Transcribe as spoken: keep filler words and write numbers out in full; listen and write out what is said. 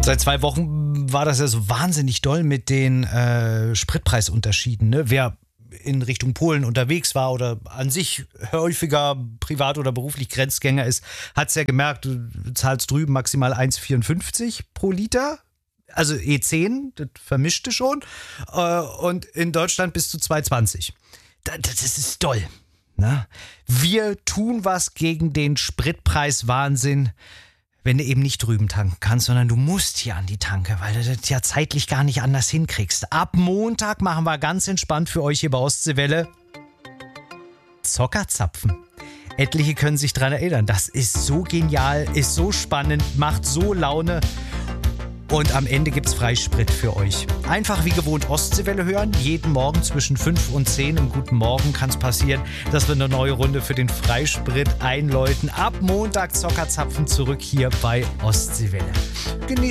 Seit zwei Wochen war das ja so wahnsinnig doll mit den äh, Spritpreisunterschieden. Ne? Wer in Richtung Polen unterwegs war oder an sich häufiger privat oder beruflich Grenzgänger ist, hat es ja gemerkt, du zahlst drüben maximal eins Komma vierundfünfzig pro Liter. Also E zehn, das vermischte schon. Äh, und in Deutschland bis zu zwei Komma zwanzig. Das, das ist doll. Ne? Wir tun was gegen den Spritpreiswahnsinn, wenn du eben nicht drüben tanken kannst, sondern du musst hier an die Tanke, weil du das ja zeitlich gar nicht anders hinkriegst. Ab Montag machen wir ganz entspannt für euch hier bei Ostseewelle Zockerzapfen. Etliche können sich dran erinnern. Das ist so genial, ist so spannend, macht so Laune. Und am Ende gibt's Freisprit für euch. Einfach wie gewohnt Ostseewelle hören. Jeden Morgen zwischen fünf und zehn im Guten Morgen kann es passieren, dass wir eine neue Runde für den Freisprit einläuten. Ab Montag Zockerzapfen zurück hier bei Ostseewelle. Genießt